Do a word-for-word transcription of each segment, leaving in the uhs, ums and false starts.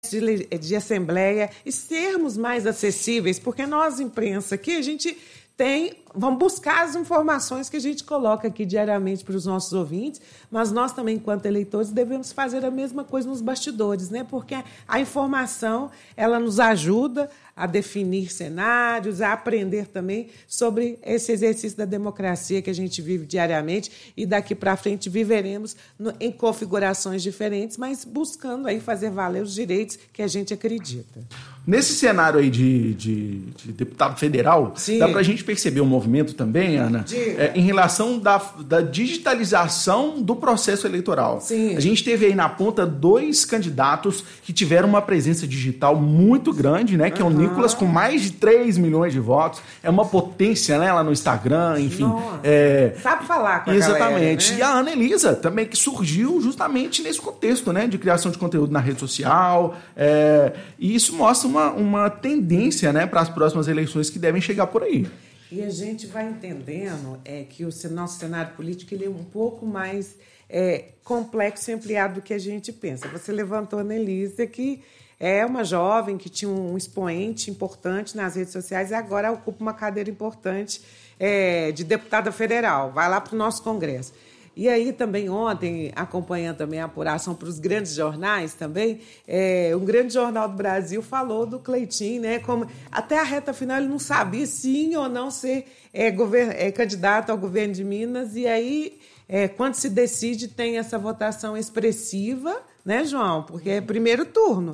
de, de assembleia e sermos mais acessíveis, porque nós, imprensa, aqui, a gente tem, vamos buscar as informações que a gente coloca aqui diariamente para os nossos ouvintes, mas nós também, enquanto eleitores, devemos fazer a mesma coisa nos bastidores, né? Porque a informação, ela nos ajuda a definir cenários, a aprender também sobre esse exercício da democracia que a gente vive diariamente e daqui para frente viveremos no, em configurações diferentes, mas buscando aí fazer valer os direitos que a gente acredita. Nesse cenário aí de, de, de deputado federal, Sim. dá para a gente perceber um movimento também, Ana, é, em relação da, da digitalização do processo eleitoral. Sim. A gente teve aí na ponta dois candidatos que tiveram uma presença digital muito grande, né? Que uhum. é o Nicolas, com mais de três milhões de votos. É uma potência, né? Lá no Instagram, enfim. É... Sabe falar com a Exatamente. galera, né? E a Ana Elisa também, que surgiu justamente nesse contexto, né? De criação de conteúdo na rede social. É... E isso mostra uma, uma tendência, né, para as próximas eleições que devem chegar por aí. E a gente vai entendendo é, que o nosso cenário político ele é um pouco mais é, complexo e ampliado do que a gente pensa. Você levantou a Anelisa, que é uma jovem que tinha um expoente importante nas redes sociais e agora ocupa uma cadeira importante é, de deputada federal. Vai lá para o nosso Congresso. E aí também ontem, acompanhando também a apuração para os grandes jornais também, é, um grande jornal do Brasil falou do Cleitinho, né? Como até a reta final ele não sabia sim ou não ser é, govern, é, candidato ao governo de Minas, e aí é, quando se decide tem essa votação expressiva, né, João? Porque é primeiro turno.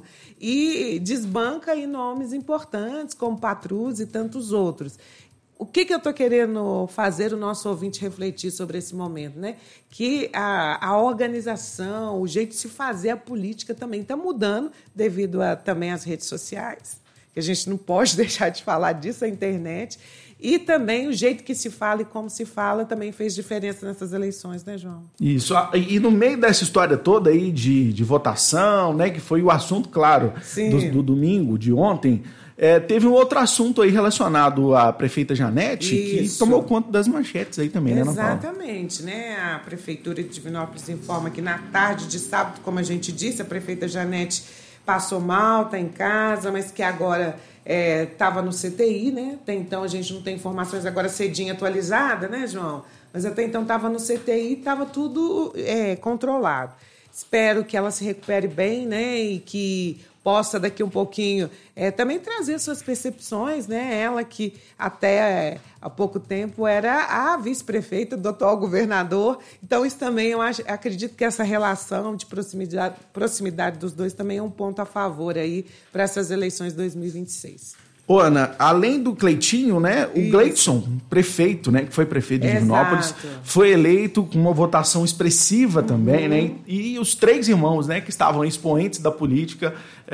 E desbanca aí nomes importantes como Patrus e tantos outros. O que, que eu estou querendo fazer o nosso ouvinte refletir sobre esse momento, né? Que a, a organização, o jeito de se fazer a política também está mudando devido a, também às redes sociais, que a gente não pode deixar de falar disso, a internet, e também o jeito que se fala e como se fala também fez diferença nessas eleições, né, João? Isso. E no meio dessa história toda aí de, de votação, né, que foi o assunto, claro, do, do domingo, de ontem, É, teve um outro assunto aí relacionado à prefeita Janete, Isso. que tomou conta das manchetes aí também, né, Ana Paula? Exatamente, né? A Prefeitura de Divinópolis informa que na tarde de sábado, como a gente disse, a prefeita Janete passou mal, está em casa, mas que agora estava é, no C T I, né? Até então a gente não tem informações agora cedinho atualizadas, né, João? Mas até então estava no C T I, estava tudo é, controlado. Espero que ela se recupere bem, né? E que possa daqui um pouquinho é, também trazer suas percepções, né? Ela que até é, há pouco tempo era a vice-prefeita do atual governador. Então, isso também, eu acho, acredito que essa relação de proximidade, proximidade dos dois também é um ponto a favor aí para essas eleições de dois mil e vinte e seis. Ô, Ana, além do Cleitinho, né, o Gleidson, prefeito, né, que foi prefeito de Divinópolis, foi eleito com uma votação expressiva uhum. também, né, e, e os três irmãos, né, que estavam expoentes da política,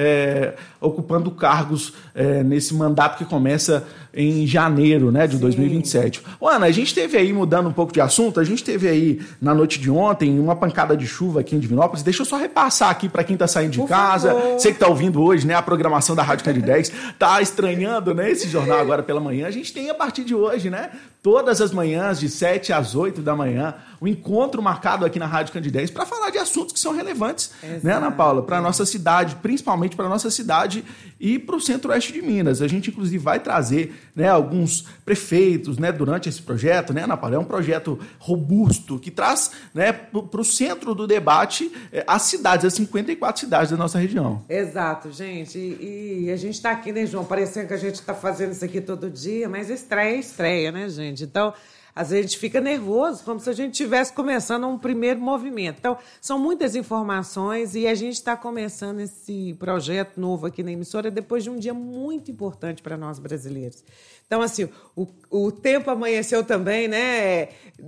é, ocupando cargos é, nesse mandato que começa em janeiro, né, de Sim. dois mil e vinte e sete. Ô, Ana, a gente teve aí, mudando um pouco de assunto, a gente teve aí, na noite de ontem, uma pancada de chuva aqui em Divinópolis. Deixa eu só repassar aqui para quem está saindo de Por casa, favor. Você que está ouvindo hoje, né, a programação da Rádio Candidez, tá estranhando, né, esse jornal agora pela manhã. A gente tem a partir de hoje, né, todas as manhãs, de sete às oito da manhã, um encontro marcado aqui na Rádio Candidez para falar de assuntos que são relevantes, Exato. Né, Ana Paula, para a nossa cidade, principalmente para a nossa cidade e para o centro-oeste de Minas. A gente, inclusive, vai trazer, né, alguns prefeitos, né, durante esse projeto, né, Ana Paula? É um projeto robusto que traz, né, para o centro do debate as cidades, as cinquenta e quatro cidades da nossa região. Exato, gente. E, e a gente está aqui, né, João? Parecendo que a gente está fazendo isso aqui todo dia, mas estreia, estreia, né, gente? Então, às vezes a gente fica nervoso, como se a gente estivesse começando um primeiro movimento. Então, são muitas informações e a gente está começando esse projeto novo aqui na emissora depois de um dia muito importante para nós brasileiros. Então, assim, o, o tempo amanheceu também, né?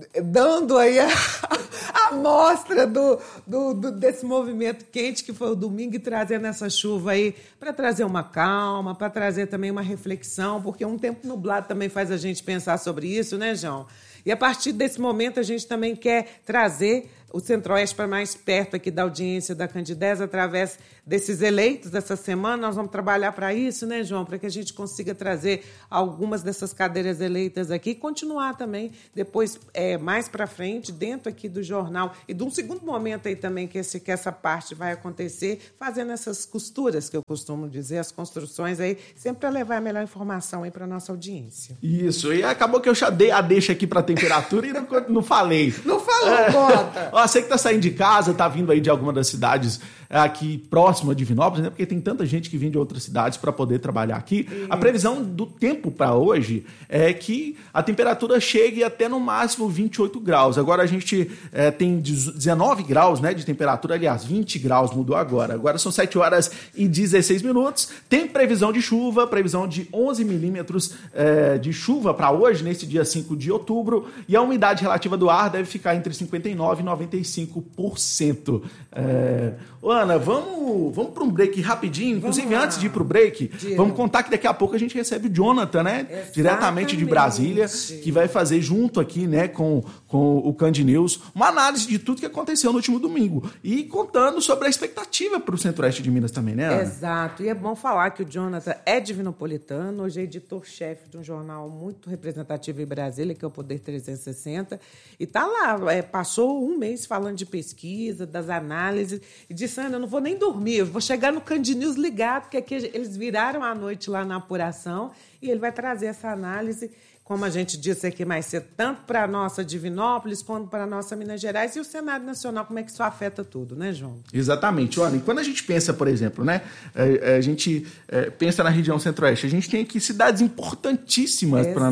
Dando aí a, a mostra do, do, do, desse movimento quente que foi o domingo e trazendo essa chuva aí para trazer uma calma, para trazer também uma reflexão, porque um tempo nublado também faz a gente pensar sobre isso, né, João? E a partir desse momento a gente também quer trazer o Centro-Oeste para mais perto aqui da audiência da Candidez, através desses eleitos dessa semana. Nós vamos trabalhar para isso, né, João? Para que a gente consiga trazer algumas dessas cadeiras eleitas aqui e continuar também, depois, é, mais para frente, dentro aqui do jornal. E de um segundo momento aí também que, esse, que essa parte vai acontecer, fazendo essas costuras, que eu costumo dizer, as construções aí, sempre para levar a melhor informação aí para a nossa audiência. Isso, e acabou que eu já dei a deixa aqui para a temperatura e não, não falei. Não falou, é. Bota! Ó, você que está saindo de casa, está vindo aí de alguma das cidades aqui próxima de Divinópolis, né? Porque tem tanta gente que vem de outras cidades para poder trabalhar aqui. Isso. A previsão do tempo para hoje é que a temperatura chegue até no máximo vinte e oito graus. Agora a gente é, tem dezenove graus, né, de temperatura, aliás, vinte graus mudou agora. Agora são sete horas e dezesseis minutos. Tem previsão de chuva, previsão de onze milímetros é, de chuva para hoje, nesse dia cinco de outubro, e a umidade relativa do ar deve ficar entre cinquenta e nove por cento e noventa e cinco por cento. É... Ô, Ana, vamos, vamos para um break rapidinho. Inclusive, vamos antes de ir para o break, Diego. vamos contar que daqui a pouco a gente recebe o Jonathan, né? Exatamente. Diretamente de Brasília, que vai fazer junto aqui, né, com, com o Cand News, uma análise de tudo que aconteceu no último domingo. E contando sobre a expectativa para o Centro-Oeste de Minas também, né, Ana? Exato. E é bom falar que o Jonathan é divinopolitano, hoje é editor-chefe de um jornal muito representativo em Brasília, que é o Poder trezentos e sessenta. E tá lá, é, passou um mês falando de pesquisa, das análises, e disse: Ana, eu não vou nem dormir, eu vou chegar no Cand News ligado, porque aqui eles viraram a noite lá na apuração, e ele vai trazer essa análise, como a gente disse aqui mais cedo, tanto para a nossa Divinópolis, quanto para a nossa Minas Gerais, e o cenário nacional, como é que isso afeta tudo, né, João? Exatamente. Olha, quando a gente pensa, por exemplo, né, a, a gente é, pensa na região Centro-Oeste, a gente tem aqui cidades importantíssimas para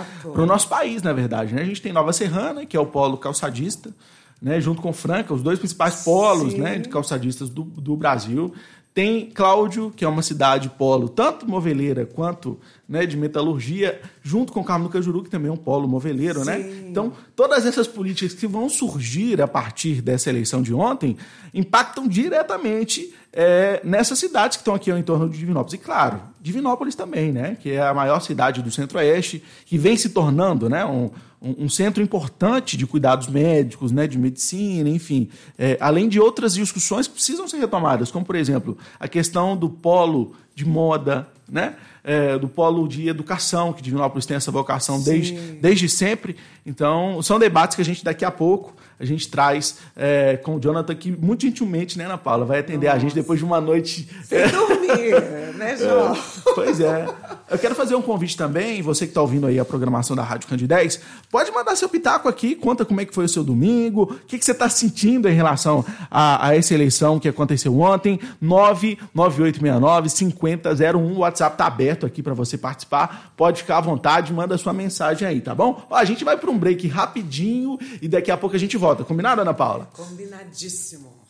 o nosso país, na verdade, né? A gente tem Nova Serrana, que é o polo calçadista, né, junto com Franca, os dois principais polos, né, de calçadistas do, do Brasil. Tem Cláudio, que é uma cidade polo, tanto moveleira quanto, né, de metalurgia, junto com Carmo do Cajuru, que também é um polo moveleiro, né? Então, todas essas políticas que vão surgir a partir dessa eleição de ontem impactam diretamente é, nessas cidades que estão aqui ao entorno de Divinópolis. E, claro, Divinópolis também, né, que é a maior cidade do Centro-Oeste, que vem se tornando, né, um, um, um centro importante de cuidados médicos, né, de medicina, enfim, é, além de outras discussões que precisam ser retomadas, como, por exemplo, a questão do polo de moda, né, é, do polo de educação, que Divinópolis tem essa vocação desde, desde sempre. Então, são debates que a gente, daqui a pouco, a gente traz é, com o Jonathan, que muito gentilmente, né, Ana Paula, vai atender Nossa. a gente depois de uma noite... Sem dormir, né, João? É, pois é. Eu quero fazer um convite também, você que está ouvindo aí a programação da Rádio Candidez, pode mandar seu pitaco aqui, conta como é que foi o seu domingo, o que, que você está sentindo em relação a, a essa eleição que aconteceu ontem. Nove nove oito seis nove cinco zero zero um, o WhatsApp está aberto aqui para você participar, pode ficar à vontade, manda sua mensagem aí, tá bom? Ó, a gente vai para um break rapidinho e daqui a pouco a gente volta. Combinado, Ana Paula? Combinadíssimo.